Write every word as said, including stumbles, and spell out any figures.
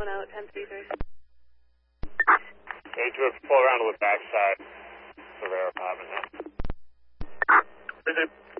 One out, ten three three. Stage would pull around to the backside of their apartment now.